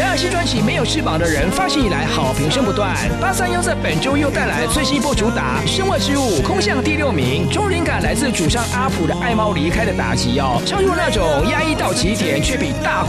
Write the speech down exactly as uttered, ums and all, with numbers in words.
让新专辑没有翅膀的人发行以来好评声不断。八三幺在本周又带来最新一波主打《身外之物》，空降第六名。中灵感来自主唱阿普的爱猫离开的打击哦，唱出那种压抑到极点却比大